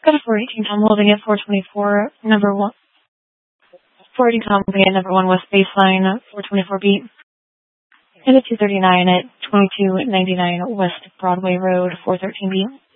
Got a 418 Tom holding at 424, number 1. 418 Tom holding at number 1 West Baseline, 424 beat. And at 239 at 2299 West Broadway Road, 413 beat.